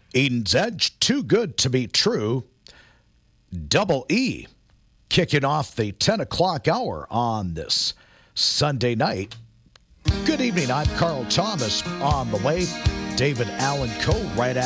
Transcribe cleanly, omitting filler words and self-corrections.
Eden's Edge, Too Good to Be True. Double E kicking off the 10 o'clock hour on this Sunday night. Good evening. I'm Carl Thomas. On the way, David Allen Coe right